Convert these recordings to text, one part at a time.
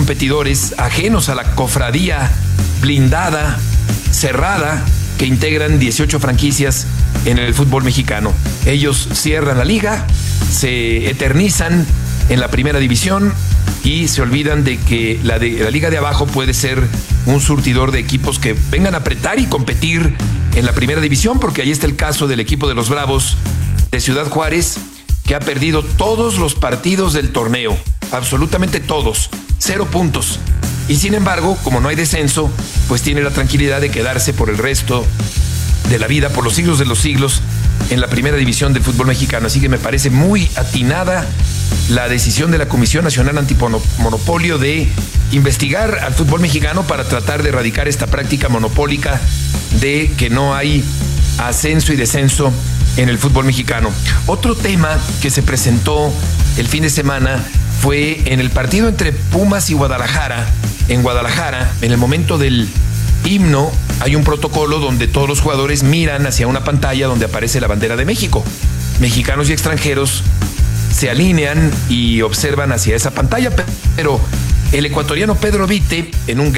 competidores ajenos a la cofradía blindada, cerrada, que integran 18 franquicias en el fútbol mexicano. Ellos cierran la liga, se eternizan en la primera división y se olvidan de que la liga de abajo puede ser un surtidor de equipos que vengan a apretar y competir en la primera división, porque ahí está el caso del equipo de los Bravos de Ciudad Juárez, que ha perdido todos los partidos del torneo, absolutamente todos, 0 puntos. Y sin embargo, como no hay descenso, pues tiene la tranquilidad de quedarse por el resto de la vida, por los siglos de los siglos, en la primera división del fútbol mexicano. Así que me parece muy atinada la decisión de la Comisión Nacional Antimonopolio de investigar al fútbol mexicano para tratar de erradicar esta práctica monopólica de que no hay ascenso y descenso en el fútbol mexicano. Otro tema que se presentó el fin de semana fue en el partido entre Pumas y Guadalajara. En Guadalajara, en el momento del himno, hay un protocolo donde todos los jugadores miran hacia una pantalla donde aparece la bandera de México. Mexicanos y extranjeros se alinean y observan hacia esa pantalla, pero el ecuatoriano Pedro Vite, en una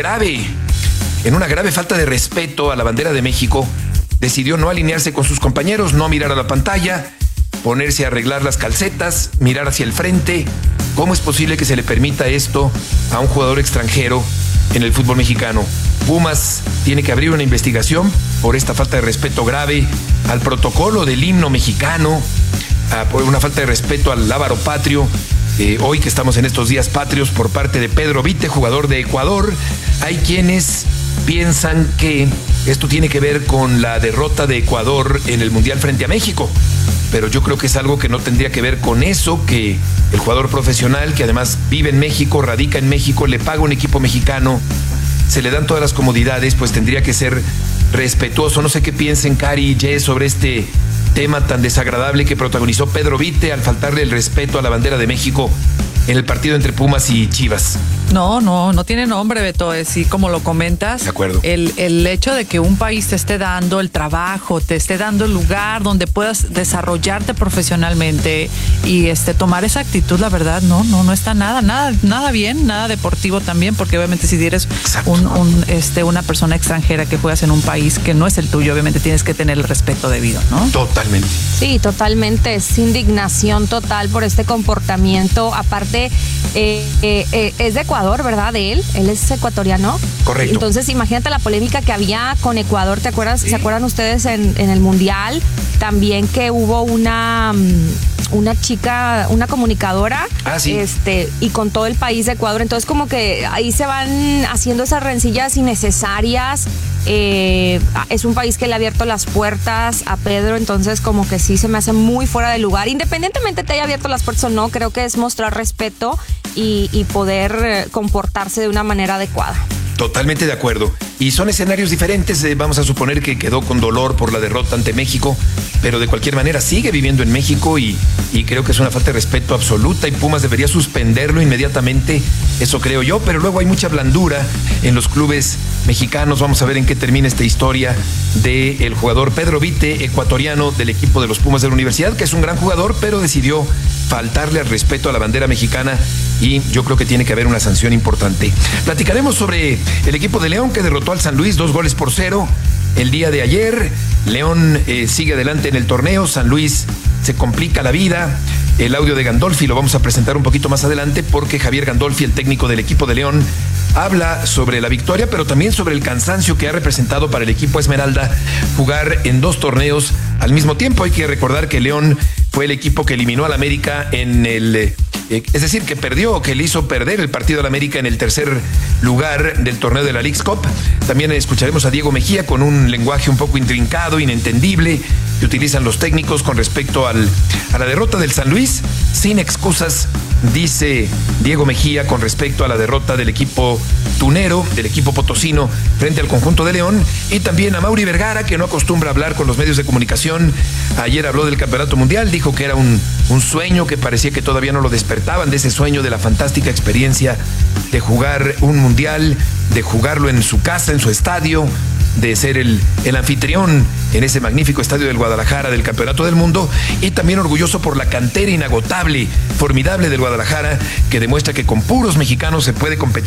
grave falta de respeto a la bandera de México, decidió no alinearse con sus compañeros, no mirar a la pantalla, ponerse a arreglar las calcetas, mirar hacia el frente. ¿Cómo es posible que se le permita esto a un jugador extranjero en el fútbol mexicano? Pumas tiene que abrir una investigación por esta falta de respeto grave al protocolo del himno mexicano, por una falta de respeto al lábaro patrio. Hoy que estamos en estos días patrios, por parte de Pedro Vite, jugador de Ecuador. Hay quienes piensan que esto tiene que ver con la derrota de Ecuador en el Mundial frente a México, pero yo creo que es algo que no tendría que ver con eso, que el jugador profesional, que además vive en México, radica en México, le paga un equipo mexicano, se le dan todas las comodidades, pues tendría que ser respetuoso. No sé qué piensen Cari y Jess sobre este tema tan desagradable que protagonizó Pedro Vite al faltarle el respeto a la bandera de México en el partido entre Pumas y Chivas. No tiene nombre, Beto, así como lo comentas. De acuerdo. El hecho de que un país te esté dando el trabajo, te esté dando el lugar donde puedas desarrollarte profesionalmente y tomar esa actitud, la verdad, no está nada bien, nada deportivo también, porque obviamente si eres una persona extranjera que juegas en un país que no es el tuyo, obviamente tienes que tener el respeto debido, ¿no? Totalmente. Sí, totalmente, es indignación total por este comportamiento. Aparte, es de Ecuador, ¿verdad? Él es ecuatoriano. Correcto. Entonces, imagínate la polémica que había con Ecuador, ¿te acuerdas? Sí. ¿Se acuerdan ustedes en el Mundial? También que hubo una chica, una comunicadora, sí. Y con todo el país de Ecuador. Entonces, como que ahí se van haciendo esas rencillas innecesarias. Es un país que le ha abierto las puertas a Pedro, entonces como que sí se me hace muy fuera de lugar. Independientemente te haya abierto las puertas o no, creo que es mostrar respeto y poder comportarse de una manera adecuada. Totalmente de acuerdo. Y son escenarios diferentes. Vamos a suponer que quedó con dolor por la derrota ante México, pero de cualquier manera sigue viviendo en México y creo que es una falta de respeto absoluta y Pumas debería suspenderlo inmediatamente. Eso creo yo, pero luego hay mucha blandura en los clubes mexicanos. Vamos a ver en qué termina esta historia del jugador Pedro Vite, ecuatoriano del equipo de los Pumas de la Universidad, que es un gran jugador, pero decidió faltarle al respeto a la bandera mexicana y yo creo que tiene que haber una sanción importante. Platicaremos sobre el equipo de León que derrotó al San Luis 2-0 el día de ayer. León sigue adelante en el torneo, San Luis se complica la vida. El audio de Gandolfi lo vamos a presentar un poquito más adelante porque Javier Gandolfi, el técnico del equipo de León, habla sobre la victoria, pero también sobre el cansancio que ha representado para el equipo Esmeralda jugar en 2 torneos al mismo tiempo. Hay que recordar que León fue el equipo que eliminó al América es decir, que le hizo perder el partido al América en el tercer lugar del torneo de la Leagues Cup. También escucharemos a Diego Mejía con un lenguaje un poco intrincado, inentendible, que utilizan los técnicos con respecto a la derrota del San Luis. Sin excusas, dice Diego Mejía con respecto a la derrota del equipo tunero, del equipo potosino, frente al conjunto de León. Y también a Mauri Vergara, que no acostumbra hablar con los medios de comunicación. Ayer habló del Campeonato Mundial, dijo que era un sueño, que parecía que todavía no lo despertaban de ese sueño, de la fantástica experiencia de jugar un mundial, de jugarlo en su casa, en su estadio, de ser el anfitrión en ese magnífico estadio del Guadalajara del Campeonato del Mundo, y también orgulloso por la cantera inagotable, formidable del Guadalajara, que demuestra que con puros mexicanos se puede competir